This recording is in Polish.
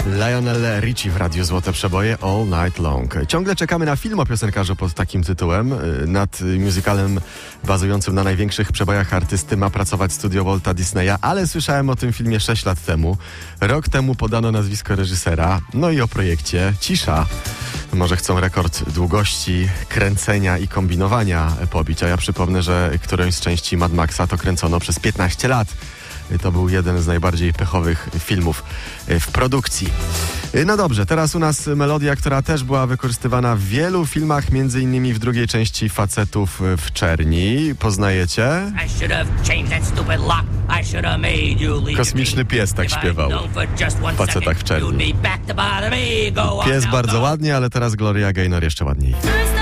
Lionel Richie w Radiu Złote Przeboje All Night Long. Ciągle czekamy na film o piosenkarzu pod takim tytułem. Nad musicalem bazującym na największych przebojach artysty ma pracować studio Walta Disneya, ale słyszałem o tym filmie 6 lat temu. Rok temu podano nazwisko reżysera. No i o projekcie Cisza. Może chcą rekord długości kręcenia i kombinowania pobić, a ja przypomnę, że którąś z części Mad Maxa to kręcono przez 15 lat. To był jeden z najbardziej pechowych filmów w produkcji. No dobrze, teraz u nas melodia, która też była wykorzystywana w wielu filmach, między innymi w drugiej części Facetów w czerni. Poznajecie? Kosmiczny pies tak śpiewał w Facetach w czerni. Pies bardzo ładnie, ale teraz Gloria Gaynor jeszcze ładniej.